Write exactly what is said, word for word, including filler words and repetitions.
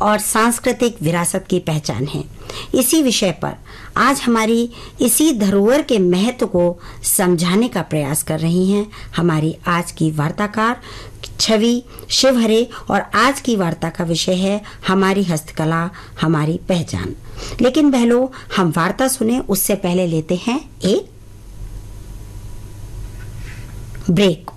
और सांस्कृतिक विरासत की पहचान है। इसी विषय पर आज हमारी इसी धरोहर के महत्व को समझाने का प्रयास कर रही हैं हमारी आज की वार्ताकार छवि शिवहरे, और आज की वार्ता का विषय है हमारी हस्तकला हमारी पहचान। लेकिन बहनों, हम वार्ता सुने उससे पहले लेते हैं एक ब्रेक।